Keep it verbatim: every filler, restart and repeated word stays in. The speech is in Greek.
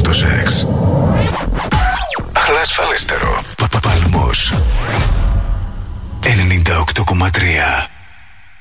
το σεξ. Αλλά ασφαλέστερο. Παπαπαλμός. ενενήντα οκτώ κόμμα τρία.